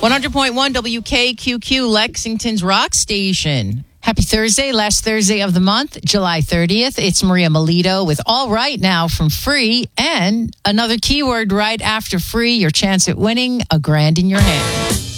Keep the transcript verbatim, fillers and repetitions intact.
one hundred point one W K Q Q, Lexington's rock station. Happy Thursday, last Thursday of the month, July thirtieth. It's Maria Melito with All Right Now from Free, and another keyword right after Free, your chance at winning a grand in your hand.